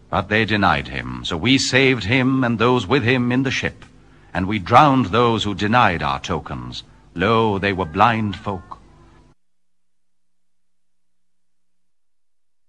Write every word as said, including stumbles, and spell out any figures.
But they denied him, so we saved him and those with him in the ship, and we drowned those who denied our tokens. Lo, they were blind folk.